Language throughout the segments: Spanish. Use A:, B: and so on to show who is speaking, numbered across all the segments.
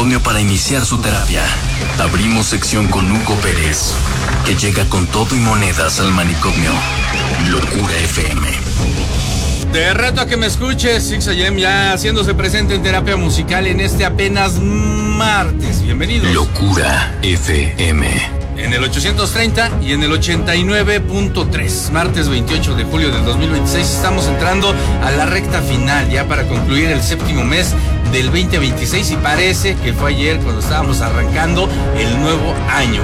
A: manicomio para iniciar su terapia. Abrimos sección con Hugo Pérez, que llega con todo y monedas al manicomio. Locura FM.
B: Te reto a que me escuches, 6 AM ya haciéndose presente en terapia musical en este apenas martes. Bienvenidos.
A: Locura FM.
B: En el 830 y en el 89.3. Martes 28 de julio del 2026 estamos entrando a la recta final ya para concluir el séptimo mes del 2026 y parece que fue ayer cuando estábamos arrancando el nuevo año.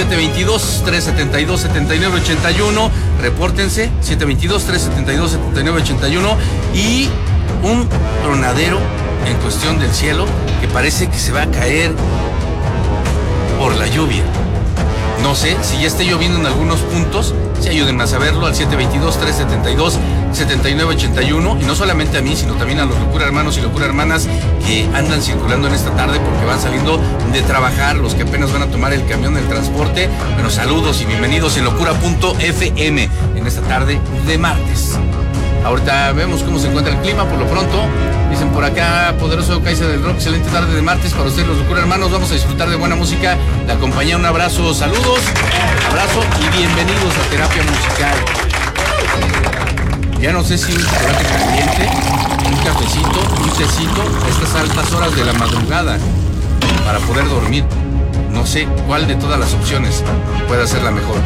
B: 722-372-7981, repórtense, 722-372-7981 y un tronadero en cuestión del cielo que parece que se va a caer por la lluvia. No sé si ya esté lloviendo en algunos puntos, si ayúdenme a saberlo al 722-372-7981 y no solamente a mí, sino también a los locura hermanos y locura hermanas que andan circulando en esta tarde porque van saliendo de trabajar, los que apenas van a tomar el camión del transporte. Bueno, saludos y bienvenidos en locura.fm en esta tarde de martes. Ahorita vemos cómo se encuentra el clima. Por lo pronto, dicen por acá, poderoso Kaiser del Rock, excelente tarde de martes para ustedes los locura hermanos. Vamos a disfrutar de buena música, la compañía, un abrazo, saludos, abrazo y bienvenidos a terapia musical. Ya no sé si un chocolate caliente, un cafecito, un tecito a estas altas horas de la madrugada para poder dormir. No sé cuál de todas las opciones puede ser la mejor.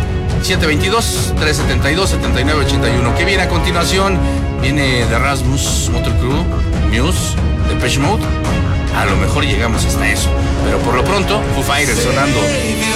B: 722-372-7981. ¿Qué viene a continuación? Viene de Rasmus, Motor Crew, Muse, Depeche Mode. A lo mejor llegamos hasta eso, pero por lo pronto, Foo Fighters sonando.